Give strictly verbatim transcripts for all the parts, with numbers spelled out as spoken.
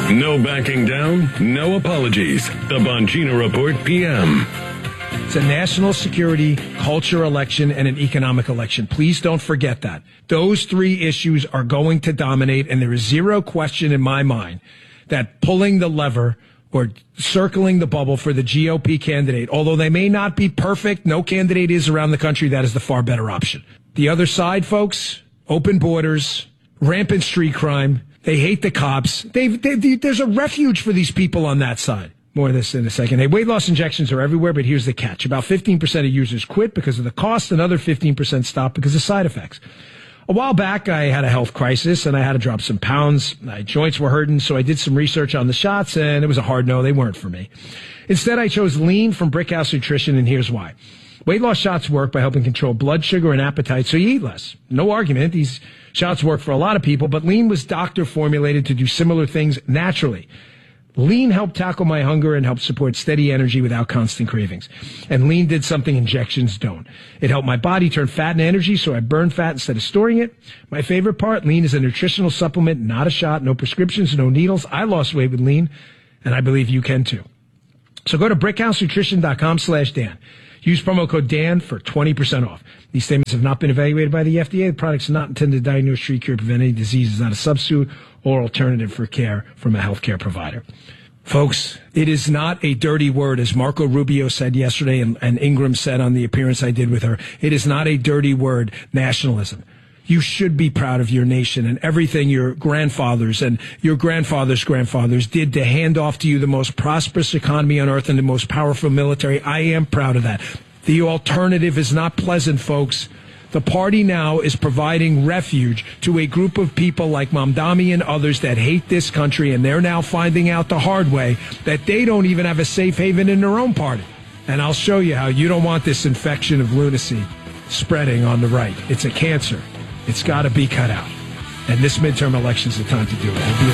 No backing down, no apologies. The Bongino Report P M. It's a national security, culture election, and an economic election. Please don't forget that. Those three issues are going to dominate, and there is zero question in my mind that pulling the lever or circling the bubble for the G O P candidate, although they may not be perfect, no candidate is around the country, that is the far better option. The other side, folks, open borders, rampant street crime. They hate the cops. They've, they, they, there's a refuge for these people on that side. More of this in a second. Hey, weight loss injections are everywhere, but here's the catch. About fifteen percent of users quit because of the cost. Another fifteen percent stop because of side effects. A while back, I had a health crisis, and I had to drop some pounds. My joints were hurting, so I did some research on the shots, and it was a hard no. They weren't for me. Instead, I chose Lean from Brickhouse Nutrition, and here's why. Weight loss shots work by helping control blood sugar and appetite so you eat less. No argument. These shots work for a lot of people, but Lean was doctor formulated to do similar things naturally. Lean helped tackle my hunger and helped support steady energy without constant cravings. And Lean did something injections don't. It helped my body turn fat into energy, so I burn fat instead of storing it. My favorite part, Lean is a nutritional supplement, not a shot, no prescriptions, no needles. I lost weight with Lean, and I believe you can too. So go to brickhousenutrition.com slash Dan. Use promo code Dan for twenty percent off. These statements have not been evaluated by the F D A. The products are not intended to diagnose, treat, cure, prevent any disease. It's not a substitute or alternative for care from a healthcare provider. Folks, it is not a dirty word, as Marco Rubio said yesterday and, and Ingram said on the appearance I did with her. It is not a dirty word, nationalism. You should be proud of your nation and everything your grandfathers and your grandfathers' grandfathers did to hand off to you the most prosperous economy on earth and the most powerful military. I am proud of that. The alternative is not pleasant, folks. The party now is providing refuge to a group of people like Mamdani and others that hate this country, and they're now finding out the hard way that they don't even have a safe haven in their own party. And I'll show you how you don't want this infection of lunacy spreading on the right. It's a cancer. It's got to be cut out. And this midterm election is the time to do it. We'll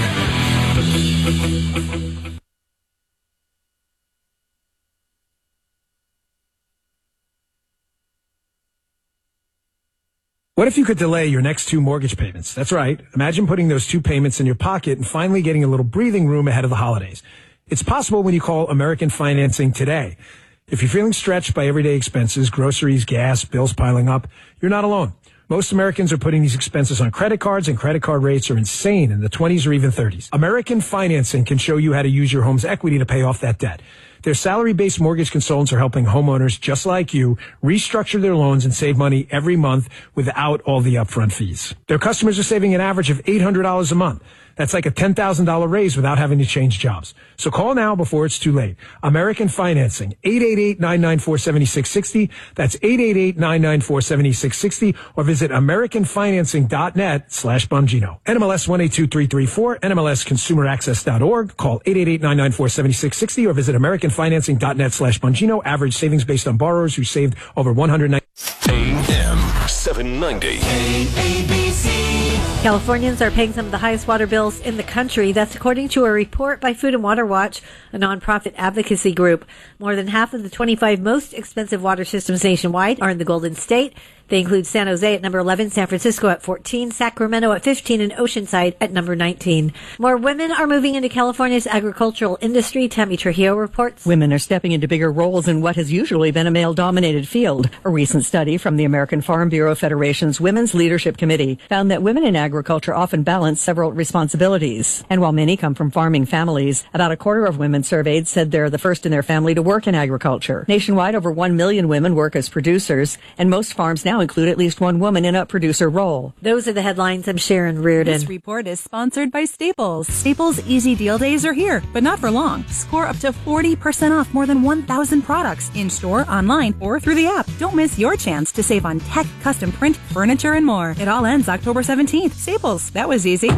be right back. What if you could delay your next two mortgage payments? That's right. Imagine putting those two payments in your pocket and finally getting a little breathing room ahead of the holidays. It's possible when you call American Financing today. If you're feeling stretched by everyday expenses, groceries, gas, bills piling up, you're not alone. Most Americans are putting these expenses on credit cards, and credit card rates are insane in the twenties or even thirties. American Financing can show you how to use your home's equity to pay off that debt. Their salary-based mortgage consultants are helping homeowners just like you restructure their loans and save money every month without all the upfront fees. Their customers are saving an average of eight hundred dollars a month. That's like a ten thousand dollars raise without having to change jobs. So call now before it's too late. American Financing, eight eight eight, nine nine four, seven six six zero. That's eight eight eight, nine nine four, seven six six zero, or visit americanfinancing.net slash Bongino. N M L S one eight two three three four, N M L S consumer access dot org. Call eight eight eight, nine nine four, seven six six zero or visit americanfinancing.net slash Bongino. Average savings based on borrowers who saved over one hundred ninety. A M seven ninety. A B C. Californians are paying some of the highest water bills in the country. That's according to a report by Food and Water Watch, a nonprofit advocacy group. More than half of the twenty-five most expensive water systems nationwide are in the Golden State. They include San Jose at number eleven, San Francisco at fourteen, Sacramento at fifteen, and Oceanside at number nineteen. More women are moving into California's agricultural industry. Tammy Trujillo reports. Women are stepping into bigger roles in what has usually been a male-dominated field. A recent study from the American Farm Bureau Federation's Women's Leadership Committee found that women in agriculture often balance several responsibilities. And while many come from farming families, about a quarter of women surveyed said they're the first in their family to work in agriculture. Nationwide, over one million women work as producers, and most farms now include at least one woman in a producer role. Those are the headlines. I'm Sharon Reardon. This report is sponsored by Staples. Staples Easy Deal Days are here, but not for long. Score up to forty percent off more than one thousand products in-store, online, or through the app. Don't miss your chance to save on tech, custom print, furniture, and more. It all ends October seventeenth. Staples. That was easy.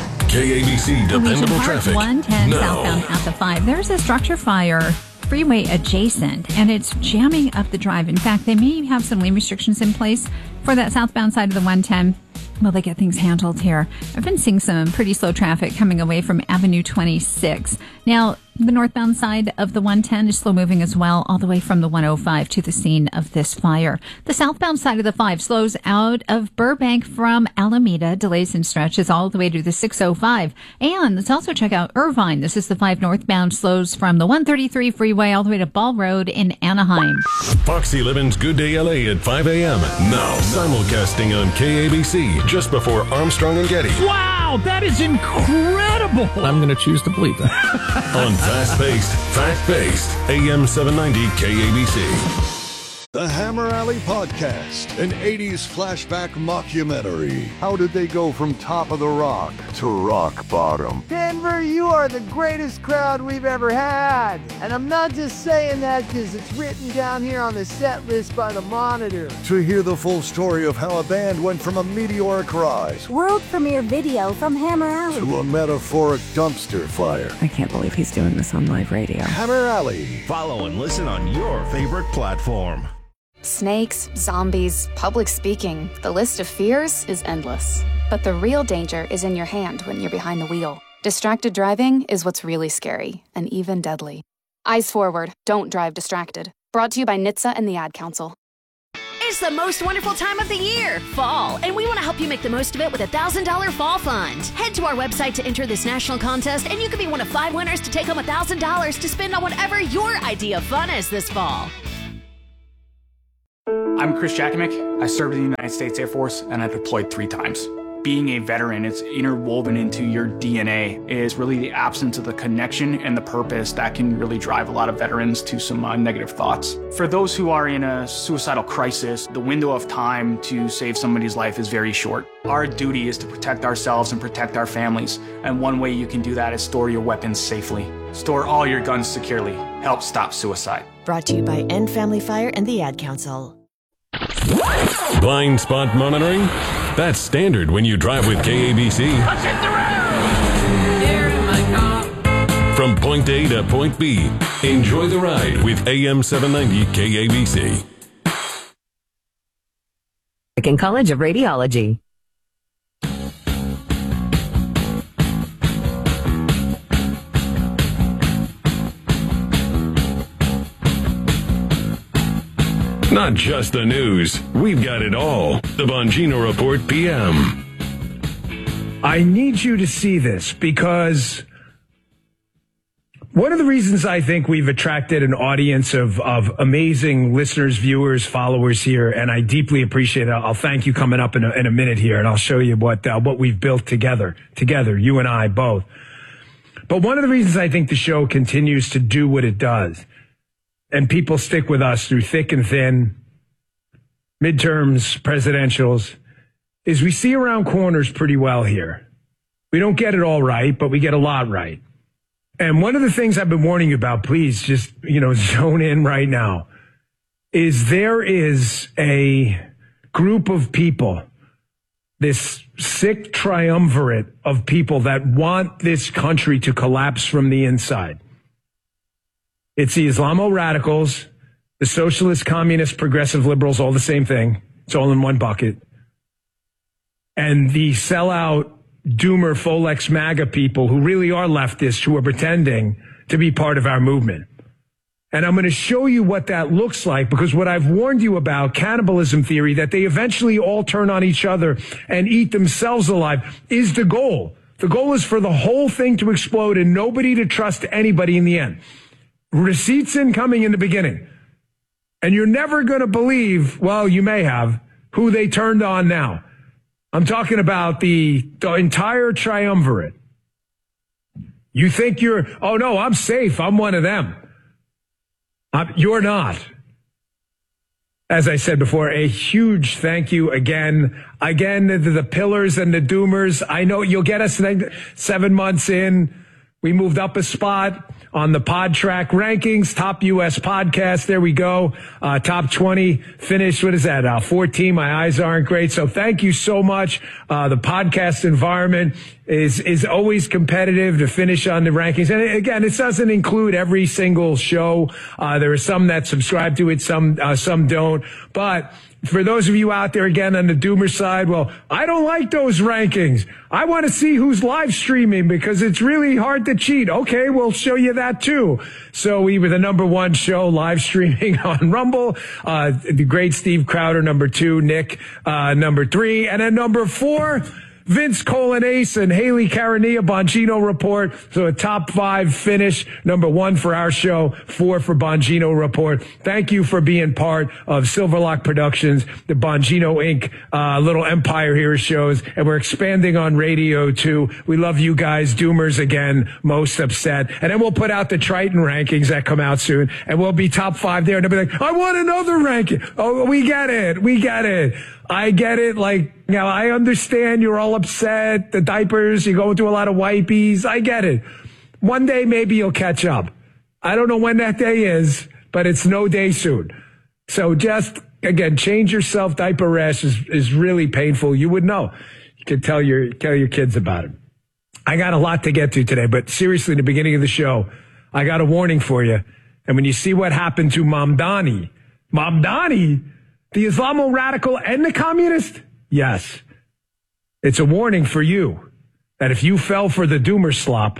K A B C dependable traffic. one ten no. southbound at the five. There's a structure fire freeway adjacent, and it's jamming up the drive. In fact, they may have some lane restrictions in place for that southbound side of the one ten. Will they get things handled here? I've been seeing some pretty slow traffic coming away from Avenue twenty-six. Now, The northbound side of the one ten is slow moving as well, all the way from the one oh five to the scene of this fire. The southbound side of the five slows out of Burbank from Alameda, delays and stretches all the way to the six oh five. And let's also check out Irvine. This is the five northbound, slows from the one thirty-three freeway all the way to Ball Road in Anaheim. Foxy Levin's Good Day L A at five a.m. Now, simulcasting on K A B C just before Armstrong and Getty. Wow, that is incredible. I'm going to choose to believe that. On fast-paced, fact-based A M seven ninety K A B C. The Hammer Alley Podcast, an eighties flashback mockumentary. How did they go from top of the rock to rock bottom? Denver, you are the greatest crowd we've ever had. And I'm not just saying that because it's written down here on the set list by the Monitor. To hear the full story of how a band went from a meteoric rise, world premiere video from Hammer Alley, to a metaphoric dumpster fire. I can't believe he's doing this on live radio. Hammer Alley. Follow and listen on your favorite platform. Snakes, zombies, public speaking. The list of fears is endless. But the real danger is in your hand when you're behind the wheel. Distracted driving is what's really scary and even deadly. Eyes forward, don't drive distracted. Brought to you by N H T S A and the Ad Council. It's the most wonderful time of the year, fall, and we want to help you make the most of it with a one thousand dollars Fall Fund. Head to our website to enter this national contest, and you could be one of five winners to take home one thousand dollars to spend on whatever your idea of fun is this fall. I'm Chris Jakimick. I served in the United States Air Force, and I deployed three times. Being a veteran, it's interwoven into your D N A. It is really the absence of the connection and the purpose that can really drive a lot of veterans to some uh, negative thoughts. For those who are in a suicidal crisis, the window of time to save somebody's life is very short. Our duty is to protect ourselves and protect our families, and one way you can do that is store your weapons safely. Store all your guns securely. Help stop suicide. Brought to you by End Family Fire and the Ad Council. Blind spot monitoring? That's standard when you drive with K A B C. Let's hit the road! Here in my car. From point A to point B, enjoy the ride with A M seven ninety K A B C. American College of Radiology. Not just the news. We've got it all. The Bongino Report P M. I need you to see this because one of the reasons I think we've attracted an audience of, of amazing listeners, viewers, followers here, and I deeply appreciate it. I'll thank you coming up in a, in a minute here, and I'll show you what uh, what we've built together, together, you and I both. But one of the reasons I think the show continues to do what it does, and people stick with us through thick and thin, midterms, presidentials, is we see around corners pretty well here. We don't get it all right, but we get a lot right. And one of the things I've been warning you about, please just, you know, zone in right now, is there is a group of people, this sick triumvirate of people that want this country to collapse from the inside. It's the Islamo-radicals, the socialist, communist, progressive liberals, all the same thing. It's all in one bucket. And the sellout, doomer, Folex, MAGA people who really are leftists who are pretending to be part of our movement. And I'm going to show you what that looks like, because what I've warned you about, cannibalism theory, that they eventually all turn on each other and eat themselves alive, is the goal. The goal is for the whole thing to explode and nobody to trust anybody in the end. Receipts incoming in the beginning. And you're never going to believe, well, you may have, who they turned on now. I'm talking about the, the entire triumvirate. You think you're, oh no, I'm safe. I'm one of them. I'm, you're not. As I said before, a huge thank you again. Again, the, the pillars and the doomers. I know you'll get us seven months in. We moved up a spot on the PodTrack rankings, top U S podcast. There we go. Uh, top twenty finished. What is that? Uh, fourteen. My eyes aren't great. So thank you so much. Uh, the podcast environment is, is always competitive to finish on the rankings. And again, it doesn't include every single show. Uh, there are some that subscribe to it, some, uh, some don't, but for those of you out there, again, on the doomer side, well, I don't like those rankings. I want to see who's live streaming because it's really hard to cheat. Okay, we'll show you that too. So we were the number one show live streaming on Rumble. Uh, the great Steve Crowder, number two, Nick, uh, number three, and then number four, Vince Colanace and Haley Carania, Bongino Report. So a top five finish. Number one for our show, four for Bongino Report. Thank you for being part of Silverlock Productions, the Bongino Incorporated. Uh, little empire here shows. And we're expanding on radio too. We love you guys. Doomers again, most upset. And then we'll put out the Triton rankings that come out soon. And we'll be top five there. And they'll be like, I want another ranking. Oh, we get it. We get it. I get it. Like, you know, I understand you're all upset. The diapers, you're going through a lot of wipies. I get it. One day, maybe you'll catch up. I don't know when that day is, but it's no day soon. So just, again, change yourself. Diaper rash is, is really painful. You would know. You could tell your, tell your kids about it. I got a lot to get to today, but seriously, in the beginning of the show, I got a warning for you. And when you see what happened to Mamdani, Mamdani, the Islamo-radical and the communist? Yes. It's a warning for you that if you fell for the doomer slop,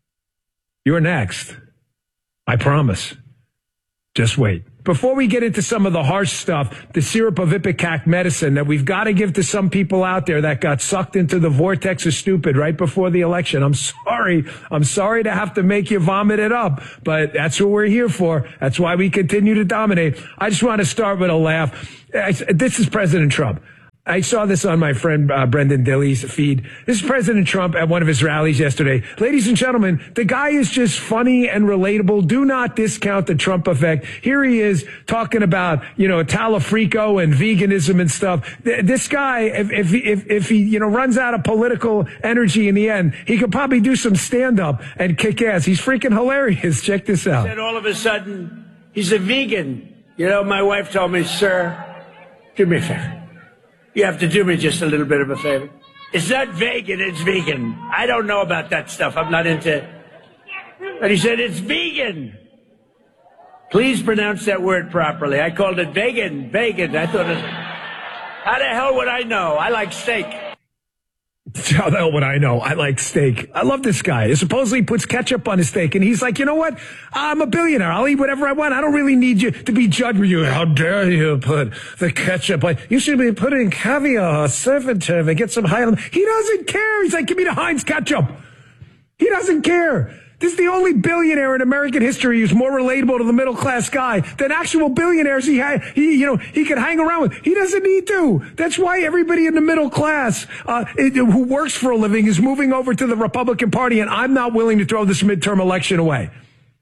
you're next. I promise. Just wait. Before we get into some of the harsh stuff, the syrup of Ipecac medicine that we've got to give to some people out there that got sucked into the vortex of stupid right before the election. I'm sorry. I'm sorry to have to make you vomit it up, but that's what we're here for. That's why we continue to dominate. I just want to start with a laugh. This is President Trump. I saw this on my friend uh, Brendan Dilley's feed. This is President Trump at one of his rallies yesterday. Ladies and gentlemen, the guy is just funny and relatable. Do not discount the Trump effect. Here he is talking about, you know, Talafrico and veganism and stuff. This guy, if, if, if, if he, you know, runs out of political energy in the end, he could probably do some stand-up and kick ass. He's freaking hilarious. Check this out. Said all of a sudden, he's a vegan. You know, my wife told me, sir, do me a favor. You have to do me just a little bit of a favor. It's not vegan, it's vegan. I don't know about that stuff. I'm not into... And he said, it's vegan. Please pronounce that word properly. I called it vegan, vegan. I thought it... How the hell would I know? I like steak. How the hell would I know? I like steak. I love this guy. He supposedly puts ketchup on his steak, and he's like, you know what? I'm a billionaire. I'll eat whatever I want. I don't really need you to be judged with you. How dare you put the ketchup on? You should be putting caviar or surf and turf and get some high... He doesn't care. He's like, give me the Heinz ketchup. He doesn't care. This is the only billionaire in American history who's more relatable to the middle class guy than actual billionaires he had. He, you know, he could hang around with. He doesn't need to. That's why everybody in the middle class uh, it, who works for a living is moving over to the Republican Party, and I'm not willing to throw this midterm election away.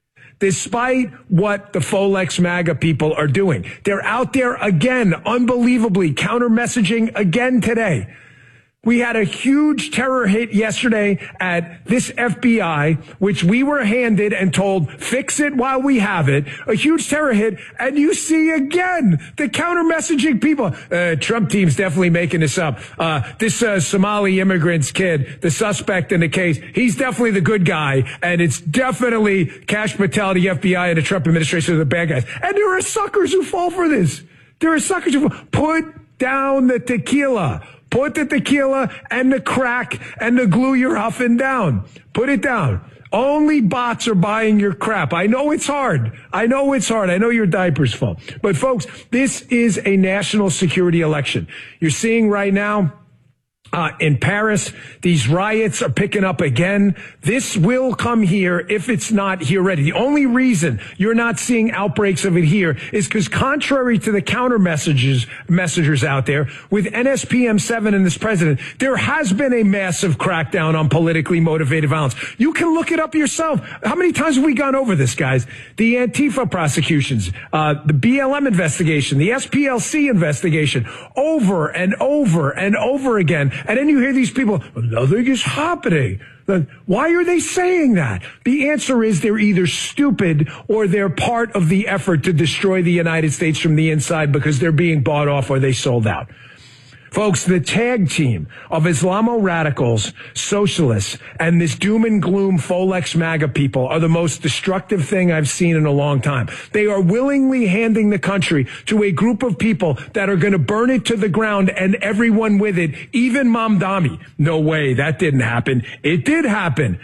Despite what the Folex MAGA people are doing, they're out there again, unbelievably counter messaging again today. We had a huge terror hit yesterday at this F B I, which we were handed and told, fix it while we have it. A huge terror hit. And you see again, the counter messaging people. Uh, Trump team's definitely making this up. Uh, this uh, Somali immigrant's kid, the suspect in the case, he's definitely the good guy. And it's definitely Kash Patel, the F B I, and the Trump administration are the bad guys. And there are suckers who fall for this. There are suckers who fall. Put down the tequila. Put the tequila and the crack and the glue you're huffing down. Put it down. Only bots are buying your crap. I know it's hard. I know it's hard. I know your diaper's full. But folks, this is a national security election. You're seeing right now, Uh, in Paris, these riots are picking up again. This will come here if it's not here already. The only reason you're not seeing outbreaks of it here is because contrary to the counter messages, messengers out there with N S P M seven and this president, there has been a massive crackdown on politically motivated violence. You can look it up yourself. How many times have we gone over this, guys? The Antifa prosecutions, uh, the B L M investigation, the S P L C investigation, over and over and over again. And then you hear these people, nothing is happening. Why are they saying that? The answer is they're either stupid or they're part of the effort to destroy the United States from the inside because they're being bought off or they sold out. Folks, the tag team of Islamo-radicals, socialists, and this doom and gloom Folex MAGA people are the most destructive thing I've seen in a long time. They are willingly handing the country to a group of people that are going to burn it to the ground and everyone with it, even Mamdani. No way, that didn't happen. It did happen.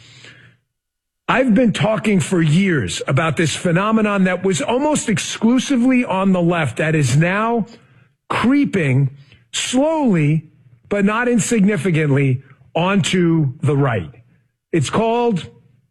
I've been talking for years about this phenomenon that was almost exclusively on the left that is now creeping slowly, but not insignificantly, onto the right. It's called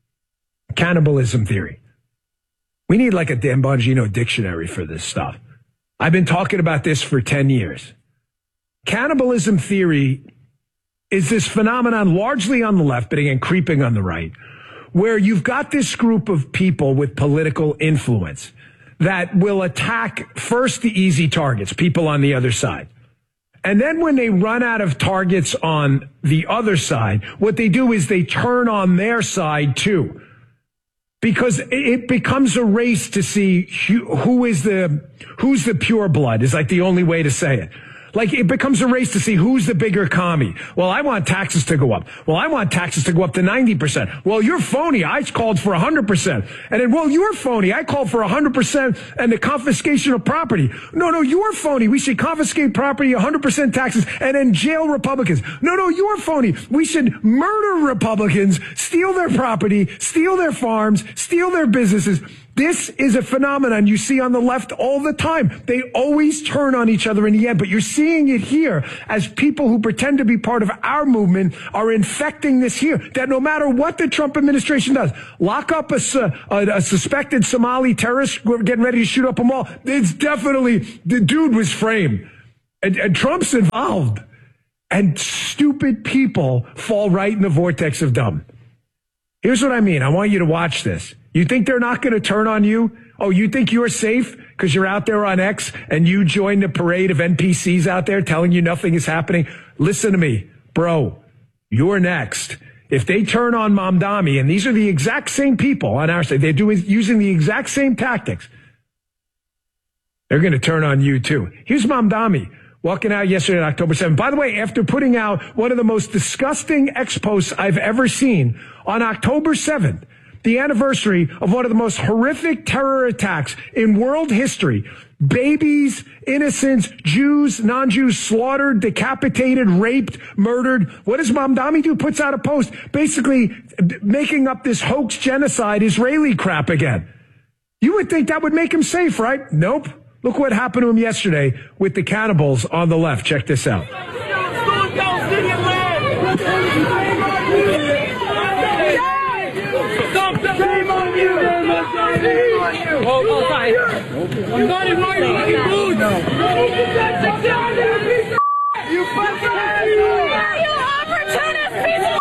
cannibalism theory. We need like a Dan Bongino dictionary for this stuff. I've been talking about this for ten years. Cannibalism theory is this phenomenon largely on the left, but again, creeping on the right, where you've got this group of people with political influence that will attack first the easy targets, people on the other side. And then when they run out of targets on the other side, what they do is they turn on their side too. Because it becomes a race to see who is the, who's the pure blood is like the only way to say it. Like it becomes a race to see who's the bigger commie. Well, I want taxes to go up. Well, I want taxes to go up to ninety percent. Well, you're phony. I called for one hundred percent. And then, well, you're phony. I called for one hundred percent and the confiscation of property. No, no, you're phony. We should confiscate property, one hundred percent taxes, and then jail Republicans. No, no, you're phony. We should murder Republicans, steal their property, steal their farms, steal their businesses. This is a phenomenon you see on the left all the time. They always turn on each other in the end, but you're seeing it here as people who pretend to be part of our movement are infecting this here, that no matter what the Trump administration does, lock up a, a, a suspected Somali terrorist getting ready to shoot up a mall. It's definitely, the dude was framed. And, and Trump's involved. And stupid people fall right in the vortex of dumb. Here's what I mean. I want you to watch this. You think they're not going to turn on you? Oh, you think you're safe because you're out there on X and you join the parade of N P Cs out there telling you nothing is happening? Listen to me, bro. You're next. If they turn on Mamdani, and these are the exact same people on our side, they're doing using the exact same tactics, they're going to turn on you too. Here's Mamdani walking out yesterday on October seventh. By the way, after putting out one of the most disgusting ex-posts I've ever seen on October seventh, the anniversary of one of the most horrific terror attacks in world history. Babies, innocents, Jews, non-Jews slaughtered, decapitated, raped, murdered. What does Mamdani do? Puts out a post basically making up this hoax genocide Israeli crap again. You would think that would make him safe, right? Nope. Look what happened to him yesterday with the cannibals on the left. Check this out. Shame on you! Shame on you! Oh, oh, sorry. I'm not inviting you to food! No. You fucking you opportunist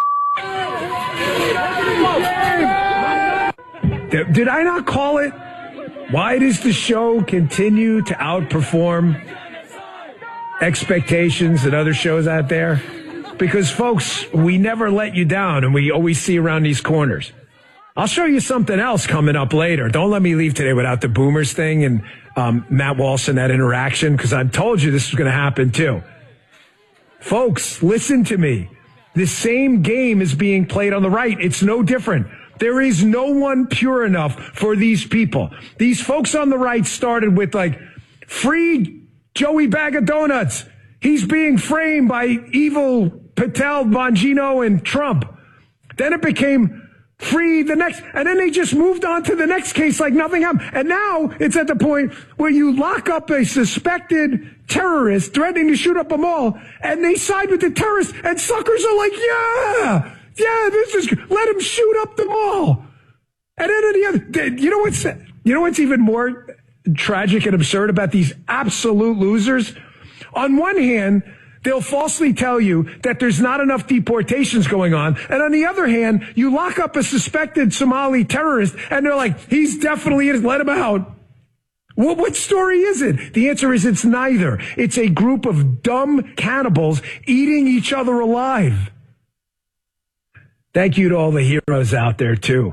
piece of Did, did I not call it? Why does the show continue to outperform expectations and other shows out there? Because, folks, we never let you down, and we always see around these corners. I'll show you something else coming up later. Don't let me leave today without the Boomers thing and um, Matt Walsh and that interaction, because I told you this was going to happen too. Folks, listen to me. The same game is being played on the right. It's no different. There is no one pure enough for these people. These folks on the right started with like, free Joey Bag of Donuts. He's being framed by evil Patel, Bongino, and Trump. Then it became free the next, and then they just moved on to the next case like nothing happened. And now it's at the point where you lock up a suspected terrorist threatening to shoot up a mall, and they side with the terrorists, and suckers are like, yeah, yeah, this is, let him shoot up the mall. And then the other, you know what's, you know what's even more tragic and absurd about these absolute losers? On one hand, they'll falsely tell you that there's not enough deportations going on. And on the other hand, you lock up a suspected Somali terrorist and they're like, he's definitely in, let him out. Well, what story is it? The answer is it's neither. It's a group of dumb cannibals eating each other alive. Thank you to all the heroes out there, too.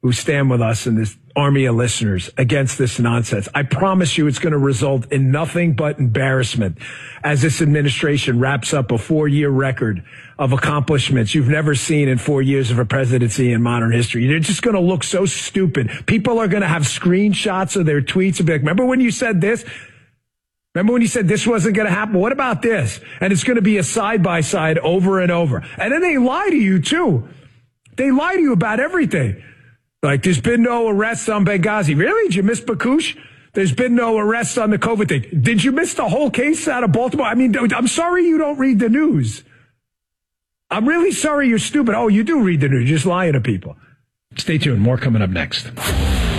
who stand with us and this army of listeners against this nonsense. I promise you it's going to result in nothing but embarrassment as this administration wraps up a four-year record of accomplishments you've never seen in four years of a presidency in modern history. They're just going to look so stupid. People are going to have screenshots of their tweets and be like, remember when you said this? Remember when you said this wasn't going to happen? What about this? And it's going to be a side-by-side over and over. And then they lie to you, too. They lie to you about everything. Like, there's been no arrests on Benghazi. Really? Did you miss Bakush? There's been no arrests on the COVID thing. Did you miss the whole case out of Baltimore? I mean, I'm sorry you don't read the news. I'm really sorry you're stupid. Oh, you do read the news. You're just lying to people. Stay tuned. More coming up next.